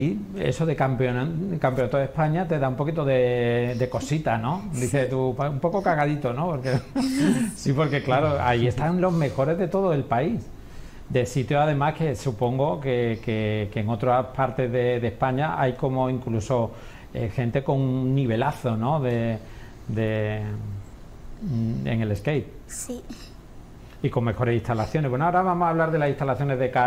Y eso de campeonato de España te da un poquito de cosita, ¿no? Dices tú, un poco cagadito, ¿no? Porque, sí, porque claro, ahí están los mejores de todo el país. De sitios además que supongo que en otras partes de España hay como incluso gente con un nivelazo, ¿no? De, en el skate. Sí. Y con mejores instalaciones. Bueno, ahora vamos a hablar de las instalaciones de